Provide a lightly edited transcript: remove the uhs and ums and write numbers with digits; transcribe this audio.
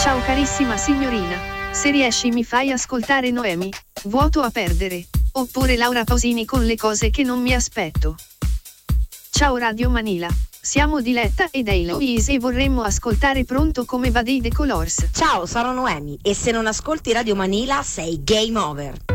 Ciao carissima signorina, se riesci mi fai ascoltare Noemi, vuoto a perdere, oppure Laura Pausini con le cose che non mi aspetto. Ciao Radio Manila, siamo Diletta ed Eloise e vorremmo ascoltare Pronto come va dei The Colors. Ciao, sono Noemi e se non ascolti Radio Manila sei game over.